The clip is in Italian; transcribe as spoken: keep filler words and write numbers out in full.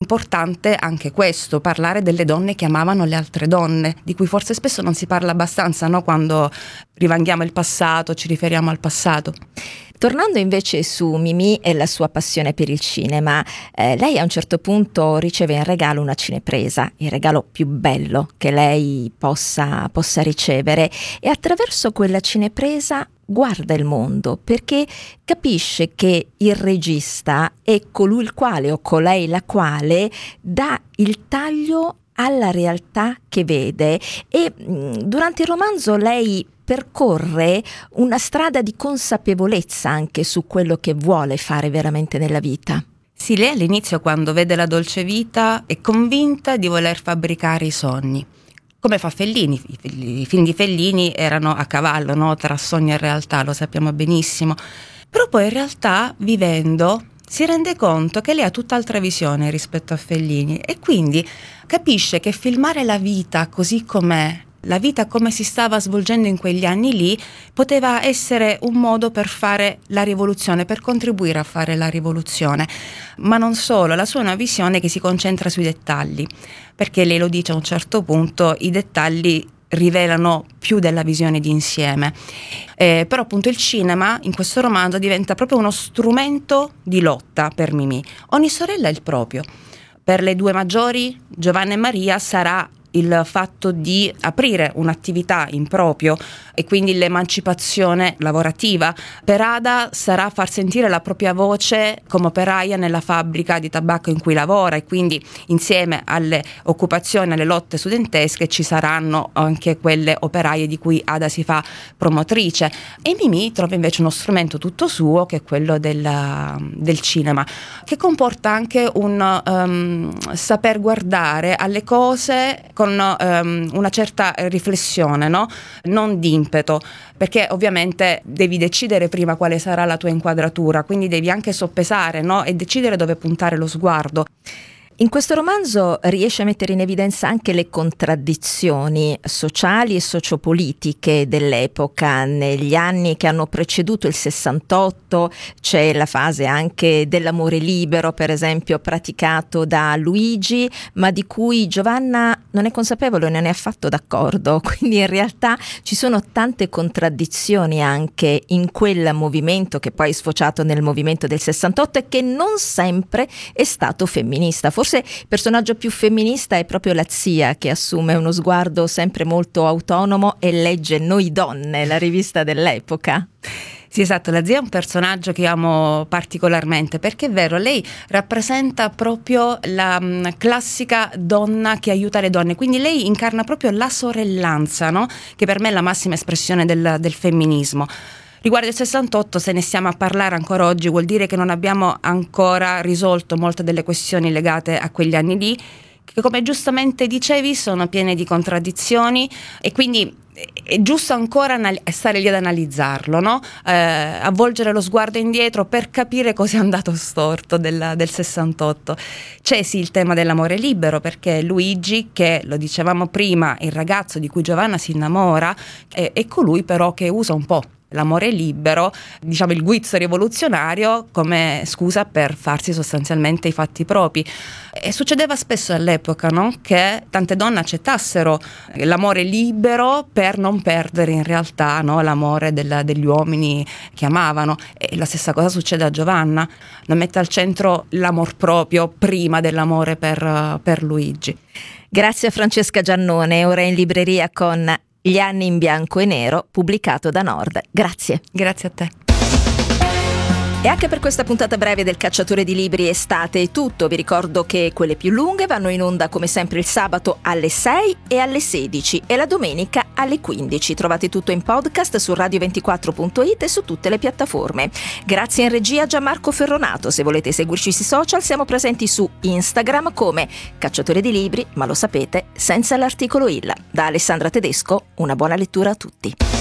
importante anche questo, parlare delle donne che amavano le altre donne, di cui forse spesso non si parla abbastanza, no? Quando rivanghiamo il passato, ci riferiamo al passato. Tornando invece su Mimì e la sua passione per il cinema, eh, lei a un certo punto riceve in regalo una cinepresa, il regalo più bello che lei possa, possa ricevere, e attraverso quella cinepresa guarda il mondo, perché capisce che il regista è colui il quale o colei la quale dà il taglio alla realtà che vede, e mh, durante il romanzo lei percorre una strada di consapevolezza anche su quello che vuole fare veramente nella vita. Sì, lei all'inizio, quando vede La dolce vita, è convinta di voler fabbricare i sogni, come fa Fellini. I film di Fellini erano a cavallo, no? Tra sogno e realtà, lo sappiamo benissimo, però poi in realtà, vivendo, si rende conto che lei ha tutt'altra visione rispetto a Fellini, e quindi capisce che filmare la vita così com'è, la vita come si stava svolgendo in quegli anni lì, poteva essere un modo per fare la rivoluzione, per contribuire a fare la rivoluzione. Ma non solo, la sua è una visione che si concentra sui dettagli, perché lei lo dice a un certo punto, i dettagli rivelano più della visione d'insieme. Eh, però appunto il cinema in questo romanzo diventa proprio uno strumento di lotta per Mimì. Ogni sorella è il proprio. Per le due maggiori, Giovanna e Maria, sarà il fatto di aprire un'attività in proprio e quindi l'emancipazione lavorativa. Per Ada sarà far sentire la propria voce come operaia nella fabbrica di tabacco in cui lavora, e quindi insieme alle occupazioni, alle lotte studentesche, ci saranno anche quelle operaie di cui Ada si fa promotrice. E Mimì trova invece uno strumento tutto suo, che è quello del, del cinema, che comporta anche un um, saper guardare alle cose con um, una certa riflessione, no? Non di impeto, perché ovviamente devi decidere prima quale sarà la tua inquadratura, quindi devi anche soppesare, no? E decidere dove puntare lo sguardo. In questo romanzo riesce a mettere in evidenza anche le contraddizioni sociali e sociopolitiche dell'epoca. Negli anni che hanno preceduto il sessantotto c'è la fase anche dell'amore libero, per esempio, praticato da Luigi, ma di cui Giovanna non è consapevole, non è affatto d'accordo. Quindi in realtà ci sono tante contraddizioni anche in quel movimento, che poi è sfociato nel movimento del sessantotto e che non sempre è stato femminista. Forse il personaggio più femminista è proprio la zia, che assume uno sguardo sempre molto autonomo e legge Noi Donne, la rivista dell'epoca. Sì, esatto, la zia è un personaggio che amo particolarmente, perché è vero, lei rappresenta proprio la um, classica donna che aiuta le donne, quindi lei incarna proprio la sorellanza, no? Che per me è la massima espressione del, del femminismo. Riguardo il sessantotto, se ne stiamo a parlare ancora oggi, vuol dire che non abbiamo ancora risolto molte delle questioni legate a quegli anni lì, che, come giustamente dicevi, sono piene di contraddizioni, e quindi è giusto ancora anal- stare lì ad analizzarlo, no? Eh, a volgere lo sguardo indietro per capire cosa è andato storto del, del sessantotto. C'è sì il tema dell'amore libero, perché Luigi, che lo dicevamo prima, il ragazzo di cui Giovanna si innamora, è, è colui però che usa un po' l'amore libero, diciamo il guizzo rivoluzionario, come scusa per farsi sostanzialmente i fatti propri. E succedeva spesso all'epoca, no? Che tante donne accettassero l'amore libero per non perdere in realtà, no? L'amore del, degli uomini che amavano. E la stessa cosa succede a Giovanna, non mette al centro l'amor proprio prima dell'amore per, per Luigi. Grazie a Francesca Giannone, ora in libreria con Gli anni in bianco e nero, pubblicato da Nord. Grazie. Grazie a te. E anche per questa puntata breve del Cacciatore di Libri Estate è tutto. Vi ricordo che quelle più lunghe vanno in onda come sempre il sabato alle sei e alle sedici e la domenica alle quindici. Trovate tutto in podcast su radio ventiquattro punto it e su tutte le piattaforme. Grazie in regia a Gianmarco Ferronato. Se volete seguirci sui social siamo presenti su Instagram come Cacciatore di Libri, ma lo sapete, senza l'articolo il. Da Alessandra Tedesco, una buona lettura a tutti.